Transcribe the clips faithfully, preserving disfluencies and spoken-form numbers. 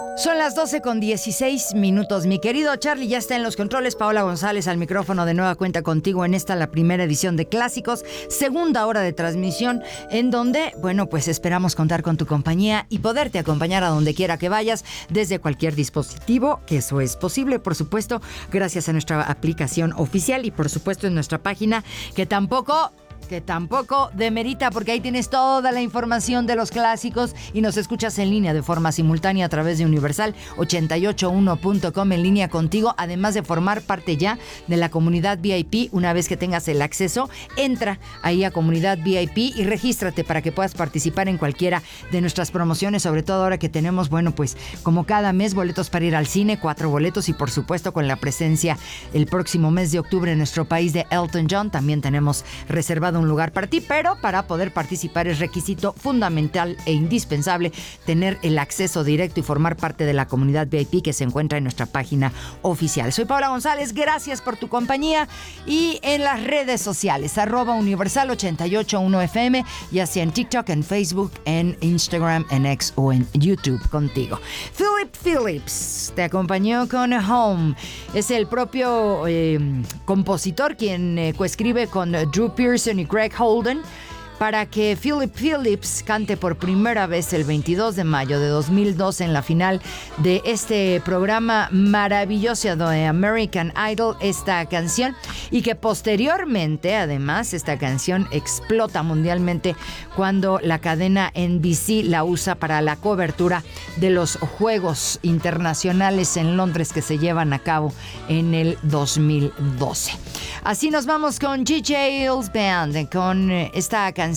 Son las doce con dieciséis minutos. Mi querido Charlie ya está en los controles. Paola González al micrófono de nueva cuenta contigo en esta, la primera edición de Clásicos, segunda hora de transmisión, en donde, bueno, pues esperamos contar con tu compañía y poderte acompañar a donde quiera que vayas, desde cualquier dispositivo, que eso es posible, por supuesto, gracias a nuestra aplicación oficial y, por supuesto, en nuestra página, que tampoco... que tampoco demerita, porque ahí tienes toda la información de los clásicos y nos escuchas en línea de forma simultánea a través de Universal ochenta y ocho uno punto com, en línea contigo, además de formar parte ya de la comunidad V I P. Una vez que tengas el acceso, entra ahí a comunidad V I P y regístrate para que puedas participar en cualquiera de nuestras promociones, sobre todo ahora que tenemos, bueno, pues como cada mes, boletos para ir al cine, cuatro boletos, y por supuesto con la presencia el próximo mes de octubre en nuestro país de Elton John, también tenemos reservado un lugar para ti, pero para poder participar es requisito fundamental e indispensable tener el acceso directo y formar parte de la comunidad V I P que se encuentra en nuestra página oficial. Soy Paola González, gracias por tu compañía, y en las redes sociales, arroba Universal ochenta y ocho uno F M, ya sea en TikTok, en Facebook, en Instagram, en X o en YouTube contigo. Philip Phillips te acompañó con Home. Es el propio eh, compositor quien eh, coescribe con Drew Pearson y Greg Holden para que Philip Phillips cante por primera vez el veintidós de mayo de dos mil doce en la final de este programa maravilloso de American Idol, esta canción, y que posteriormente, además, esta canción explota mundialmente cuando la cadena N B C la usa para la cobertura de los Juegos Internacionales en Londres que se llevan a cabo en el dos mil doce. Así nos vamos con G J Hills Band, con esta canción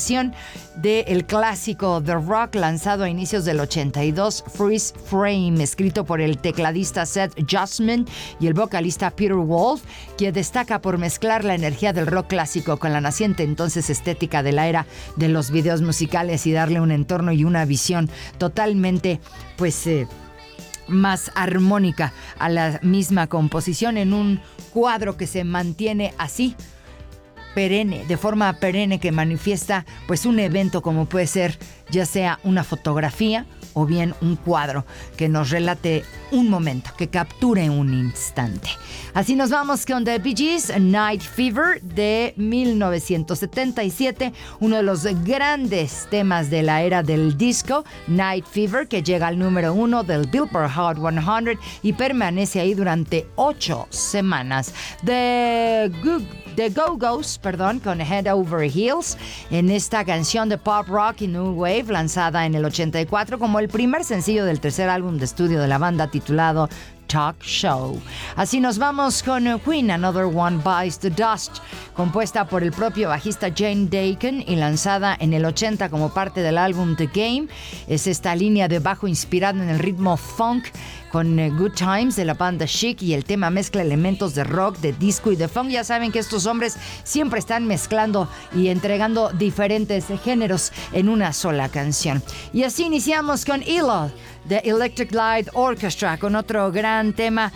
del clásico The Rock, lanzado a inicios del ochenta y dos, Freeze Frame, escrito por el tecladista Seth Justman y el vocalista Peter Wolf, que destaca por mezclar la energía del rock clásico con la naciente entonces estética de la era de los videos musicales y darle un entorno y una visión totalmente, pues... Eh, más armónica a la misma composición, en un cuadro que se mantiene así, perenne, de forma perenne, que manifiesta pues un evento como puede ser ya sea una fotografía o bien un cuadro que nos relate un momento, que capture un instante. Así nos vamos con The Bee Gees, Night Fever de mil novecientos setenta y siete, uno de los grandes temas de la era del disco, Night Fever, que llega al número uno del Billboard Hot cien y permanece ahí durante ocho semanas. The Go The Go-Go's, perdón, con Head Over Heels, en esta canción de pop rock y new wave, lanzada en el ochenta y cuatro como el primer sencillo del tercer álbum de estudio de la banda, titulado Talk Show. Así nos vamos con Queen, Another One Bites the Dust, compuesta por el propio bajista Jane Deacon y lanzada en el ochenta como parte del álbum The Game. Es esta línea de bajo inspirada en el ritmo funk con Good Times de la banda Chic, y el tema mezcla elementos de rock, de disco y de funk. Ya saben que estos hombres siempre están mezclando y entregando diferentes géneros en una sola canción. Y así iniciamos con E L O, The Electric Light Orchestra, con otro gran tema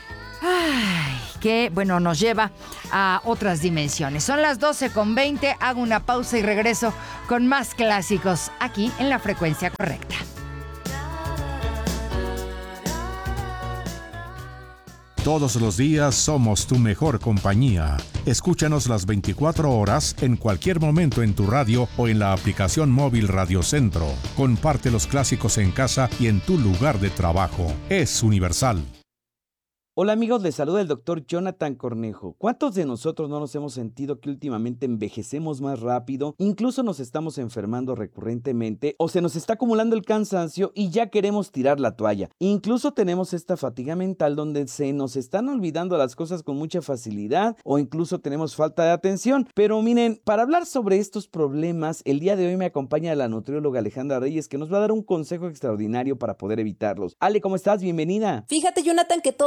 ay, que, bueno, nos lleva a otras dimensiones. Son las doce con veinte, hago una pausa y regreso con más clásicos aquí en la frecuencia correcta. Todos los días somos tu mejor compañía. Escúchanos las veinticuatro horas en cualquier momento en tu radio o en la aplicación móvil Radio Centro. Comparte los clásicos en casa y en tu lugar de trabajo. Es Universal. Hola amigos, les saluda el doctor Jonathan Cornejo. ¿Cuántos de nosotros no nos hemos sentido que últimamente envejecemos más rápido, incluso nos estamos enfermando recurrentemente o se nos está acumulando el cansancio y ya queremos tirar la toalla? Incluso tenemos esta fatiga mental donde se nos están olvidando las cosas con mucha facilidad o incluso tenemos falta de atención. Pero miren, para hablar sobre estos problemas, el día de hoy me acompaña la nutrióloga Alejandra Reyes, que nos va a dar un consejo extraordinario para poder evitarlos. Ale, ¿cómo estás? Bienvenida. Fíjate, Jonathan, que todos estos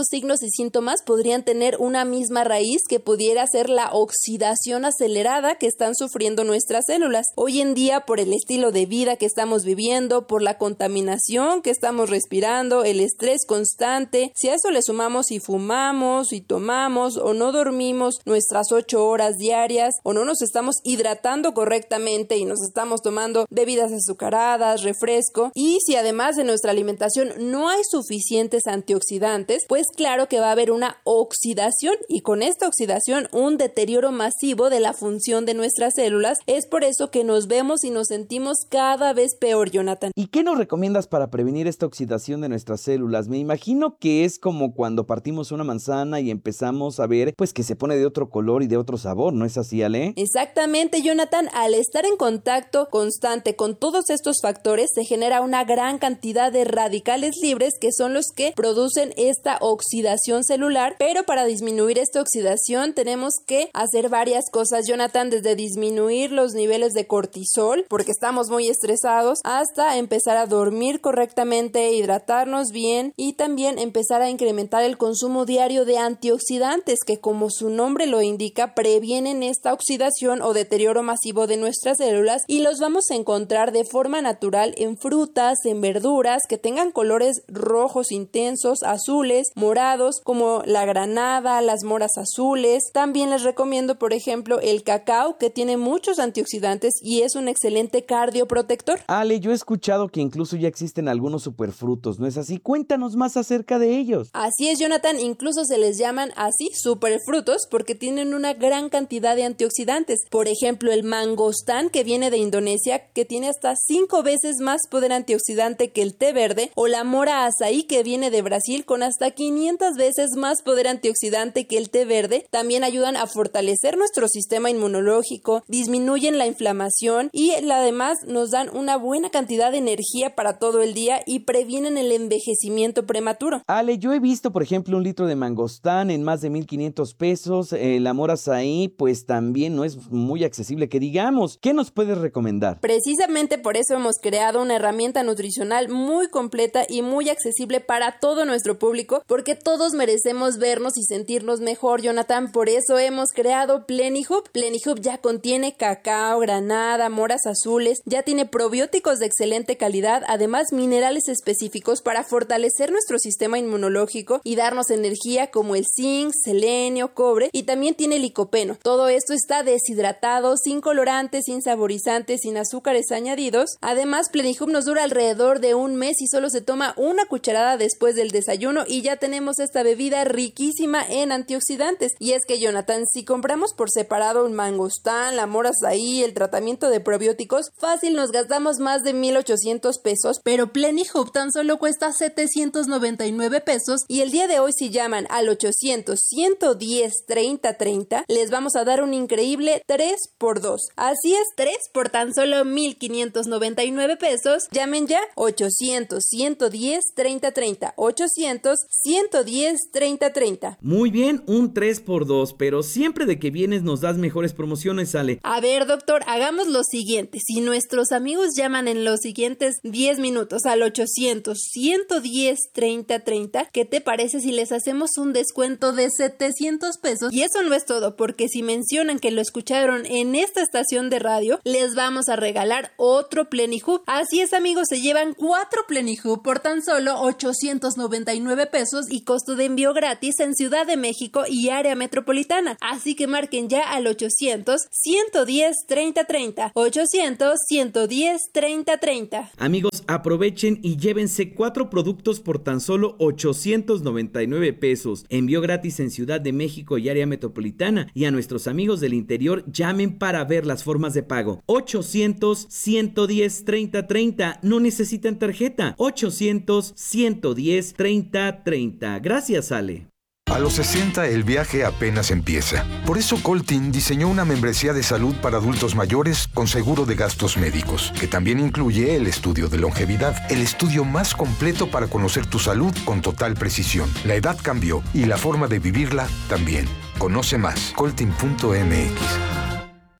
estos signos y síntomas podrían tener una misma raíz que pudiera ser la oxidación acelerada que están sufriendo nuestras células. Hoy en día, por el estilo de vida que estamos viviendo, por la contaminación que estamos respirando, el estrés constante, si a eso le sumamos y fumamos y tomamos o no dormimos nuestras ocho horas diarias o no nos estamos hidratando correctamente y nos estamos tomando bebidas azucaradas, refresco, y si además de nuestra alimentación no hay suficientes antioxidantes, pues claro que va a haber una oxidación y con esta oxidación un deterioro masivo de la función de nuestras células. Es por eso que nos vemos y nos sentimos cada vez peor, Jonathan. ¿Y qué nos recomiendas para prevenir esta oxidación de nuestras células? Me imagino que es como cuando partimos una manzana y empezamos a ver pues que se pone de otro color y de otro sabor, ¿no es así, Ale? Exactamente, Jonathan. Al estar en contacto constante con todos estos factores se genera una gran cantidad de radicales libres que son los que producen esta oxidación celular, pero para disminuir esta oxidación tenemos que hacer varias cosas, Jonathan, desde disminuir los niveles de cortisol porque estamos muy estresados hasta empezar a dormir correctamente, hidratarnos bien y también empezar a incrementar el consumo diario de antioxidantes que, como su nombre lo indica, previenen esta oxidación o deterioro masivo de nuestras células y los vamos a encontrar de forma natural en frutas, en verduras que tengan colores rojos intensos, azules, morados, como la granada, las moras azules. También les recomiendo, por ejemplo, el cacao, que tiene muchos antioxidantes y es un excelente cardioprotector. Ale, yo he escuchado que incluso ya existen algunos superfrutos, ¿no es así? Cuéntanos más acerca de ellos. Así es, Jonathan, incluso se les llaman así superfrutos porque tienen una gran cantidad de antioxidantes. Por ejemplo, el mangostán, que viene de Indonesia, que tiene hasta cinco veces más poder antioxidante que el té verde, o la mora azaí, que viene de Brasil, con hasta quinientas veces más poder antioxidante que el té verde. También ayudan a fortalecer nuestro sistema inmunológico, disminuyen la inflamación y además nos dan una buena cantidad de energía para todo el día y previenen el envejecimiento prematuro. Ale, yo he visto, por ejemplo, un litro de mangostán en más de mil quinientos pesos. Eh, la mora azaí, pues también no es muy accesible, que digamos. ¿Qué nos puedes recomendar? Precisamente por eso hemos creado una herramienta nutricional muy completa y muy accesible para todo nuestro público, porque todos merecemos vernos y sentirnos mejor, Jonathan. Por eso hemos creado Plenihub. Plenihub ya contiene cacao, granada, moras azules, ya tiene probióticos de excelente calidad, además minerales específicos para fortalecer nuestro sistema inmunológico y darnos energía como el zinc, selenio, cobre, y también tiene licopeno. Todo esto está deshidratado, sin colorantes, sin saborizantes, sin azúcares añadidos. Además, Plenihub nos dura alrededor de un mes y solo se toma una cucharada después del desayuno y ya tenemos esta bebida riquísima en antioxidantes. Y es que, Jonathan, si compramos por separado un mangostán, la mora azaí, el tratamiento de probióticos, fácil nos gastamos más de mil ochocientos pesos, pero Plenihub tan solo cuesta setecientos noventa y nueve pesos y el día de hoy, si llaman al ochocientos, ciento diez, treinta, treinta, les vamos a dar un increíble tres por dos. Así es, tres por tan solo mil quinientos noventa y nueve pesos. Llamen ya ochocientos, ciento diez, treinta, treinta, ochocientos, ciento diez, treinta, treinta. Muy bien, un tres por dos, pero siempre de que vienes nos das mejores promociones, Ale. A ver, doctor, hagamos lo siguiente. Si nuestros amigos llaman en los siguientes diez minutos al ochocientos, ciento diez, treinta, treinta, ¿qué te parece si les hacemos un descuento de setecientos pesos? Y eso no es todo, porque si mencionan que lo escucharon en esta estación de radio, les vamos a regalar otro Plenihub. Así es, amigos, se llevan cuatro Plenihub por tan solo ochocientos noventa y nueve pesos y costo de envío gratis en Ciudad de México y área metropolitana. Así que marquen ya al ochocientos, ciento diez, treinta, treinta, ochocientos, ciento diez, treinta, treinta. Amigos, aprovechen y llévense cuatro productos por tan solo ochocientos noventa y nueve pesos. Envío gratis en Ciudad de México y área metropolitana. Y a nuestros amigos del interior, llamen para ver las formas de pago. ochocientos, ciento diez, treinta, treinta. No necesitan tarjeta. ochocientos, ciento diez, treinta, treinta. Gracias, Ale. A los sesenta el viaje apenas empieza. Por eso Coltin diseñó una membresía de salud para adultos mayores con seguro de gastos médicos, que también incluye el estudio de longevidad, el estudio más completo para conocer tu salud con total precisión. La edad cambió y la forma de vivirla también. Conoce más, coltin punto m x.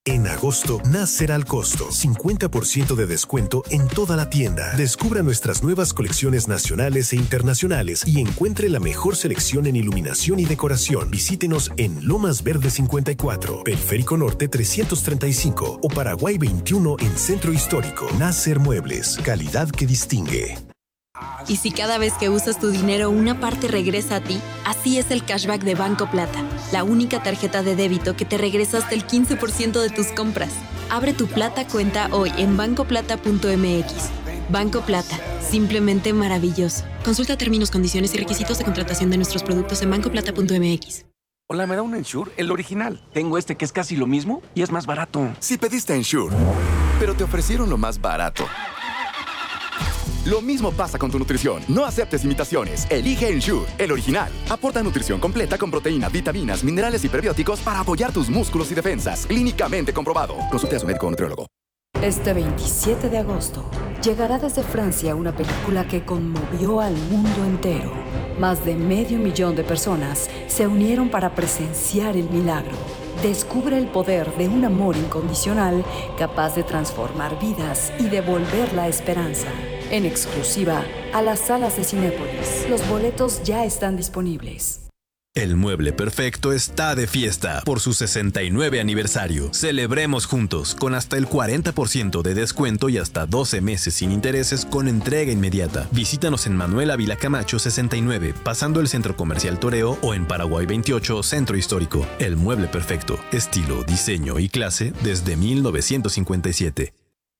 En agosto, Nacer al costo. cincuenta por ciento de descuento en toda la tienda. Descubra nuestras nuevas colecciones nacionales e internacionales y encuentre la mejor selección en iluminación y decoración. Visítenos en Lomas Verde cincuenta y cuatro, Periférico Norte trescientos treinta y cinco o Paraguay veintiuno en Centro Histórico. Nacer Muebles, calidad que distingue. Y si cada vez que usas tu dinero una parte regresa a ti, así es el cashback de Banco Plata, la única tarjeta de débito que te regresa hasta el quince por ciento de tus compras. Abre tu Plata cuenta hoy en banco plata punto m x. Banco Plata, simplemente maravilloso. Consulta términos, condiciones y requisitos de contratación de nuestros productos en banco plata punto m x. Hola, ¿me da un Ensure? El original. Tengo este que es casi lo mismo y es más barato. Si pediste Ensure, pero te ofrecieron lo más barato. Lo mismo pasa con tu nutrición. No aceptes imitaciones. Elige Ensure, el original. Aporta nutrición completa con proteínas, vitaminas, minerales y prebióticos para apoyar tus músculos y defensas. Clínicamente comprobado. Consulte a su médico o nutriólogo. Este veintisiete de agosto llegará desde Francia una película que conmovió al mundo entero. Más de medio millón de personas se unieron para presenciar el milagro. Descubre el poder de un amor incondicional capaz de transformar vidas y devolver la esperanza. En exclusiva a las salas de Cinépolis. Los boletos ya están disponibles. El Mueble Perfecto está de fiesta por su sesenta y nueve aniversario. Celebremos juntos con hasta el cuarenta por ciento de descuento y hasta doce meses sin intereses con entrega inmediata. Visítanos en Manuel Ávila Camacho sesenta y nueve, pasando el Centro Comercial Toreo, o en Paraguay veintiocho, Centro Histórico. El Mueble Perfecto, estilo, diseño y clase desde mil novecientos cincuenta y siete.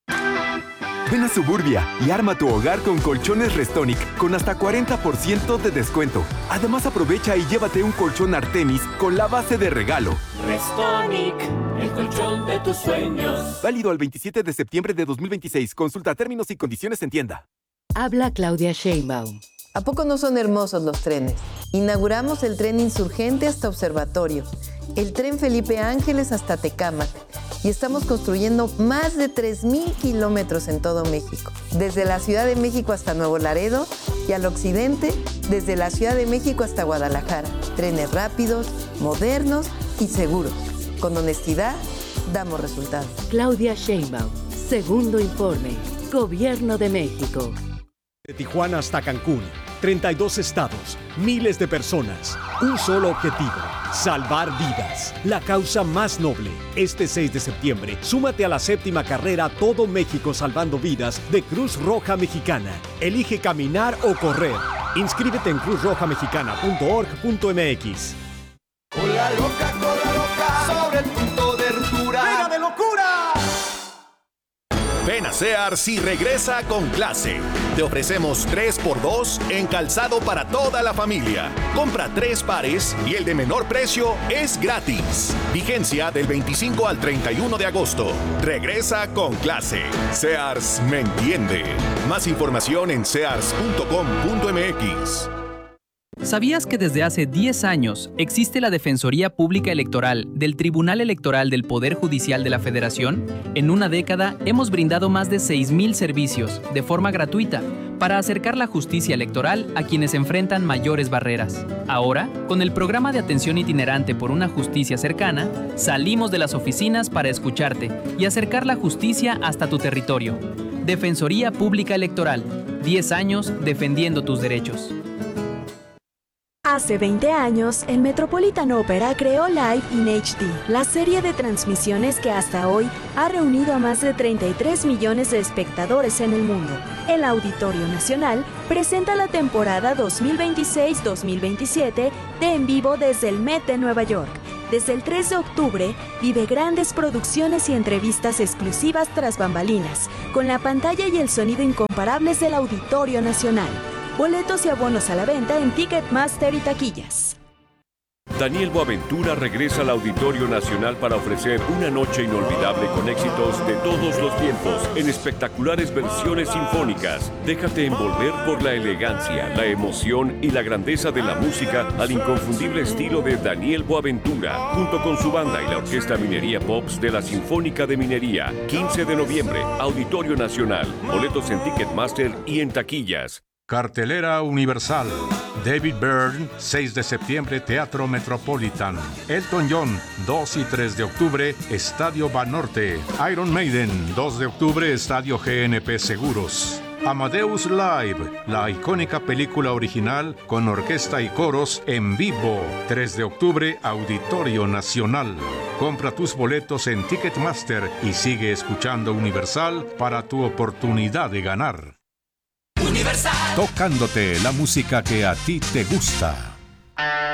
Ven a Suburbia y arma tu hogar con colchones Restonic con hasta cuarenta por ciento de descuento. Además, aprovecha y llévate un colchón Artemis con la base de regalo. Restonic, el colchón de tus sueños. Válido al veintisiete de septiembre de dos mil veintiséis. Consulta términos y condiciones en tienda. Habla Claudia Sheinbaum. ¿A poco no son hermosos los trenes? Inauguramos el tren Insurgente hasta Observatorio, el tren Felipe Ángeles hasta Tecámac, y estamos construyendo más de tres mil kilómetros en todo México, desde la Ciudad de México hasta Nuevo Laredo y al occidente, desde la Ciudad de México hasta Guadalajara. Trenes rápidos, modernos y seguros. Con honestidad, damos resultados. Claudia Sheinbaum, segundo informe, Gobierno de México. De Tijuana hasta Cancún, treinta y dos estados, miles de personas, un solo objetivo, salvar vidas. La causa más noble. Este seis de septiembre, súmate a la séptima carrera Todo México Salvando Vidas de Cruz Roja Mexicana. Elige caminar o correr. Inscríbete en cruz roja mexicana punto org punto m x. Cola loca, cola loca, sobre el punto de ruptura. ¡Venga de locura! Ven a Sears y regresa con clase. Te ofrecemos tres por dos en calzado para toda la familia. Compra tres pares y el de menor precio es gratis. Vigencia del veinticinco al treinta y uno de agosto. Regresa con clase. Sears me entiende. Más información en sears punto com punto m x. ¿Sabías que desde hace diez años existe la Defensoría Pública Electoral del Tribunal Electoral del Poder Judicial de la Federación? En una década hemos brindado más de seis mil servicios de forma gratuita para acercar la justicia electoral a quienes enfrentan mayores barreras. Ahora, con el programa de atención itinerante por una justicia cercana, salimos de las oficinas para escucharte y acercar la justicia hasta tu territorio. Defensoría Pública Electoral, diez años defendiendo tus derechos. Hace veinte años, el Metropolitan Opera creó Live in H D, la serie de transmisiones que hasta hoy ha reunido a más de treinta y tres millones de espectadores en el mundo. El Auditorio Nacional presenta la temporada dos mil veintiséis dos mil veintisiete de En Vivo desde el Met de Nueva York. Desde el tres de octubre, vive grandes producciones y entrevistas exclusivas tras bambalinas, con la pantalla y el sonido incomparables del Auditorio Nacional. Boletos y abonos a la venta en Ticketmaster y taquillas. Daniel Boaventura regresa al Auditorio Nacional para ofrecer una noche inolvidable con éxitos de todos los tiempos en espectaculares versiones sinfónicas. Déjate envolver por la elegancia, la emoción y la grandeza de la música al inconfundible estilo de Daniel Boaventura, junto con su banda y la Orquesta Minería Pops de la Sinfónica de Minería. quince de noviembre, Auditorio Nacional. Boletos en Ticketmaster y en taquillas. Cartelera Universal. David Byrne, seis de septiembre, Teatro Metropolitan. Elton John, dos y tres de octubre, Estadio Banorte. Iron Maiden, dos de octubre, Estadio G N P Seguros. Amadeus Live, la icónica película original con orquesta y coros en vivo. tres de octubre, Auditorio Nacional. Compra tus boletos en Ticketmaster y sigue escuchando Universal para tu oportunidad de ganar. Universal. Tocándote la música que a ti te gusta.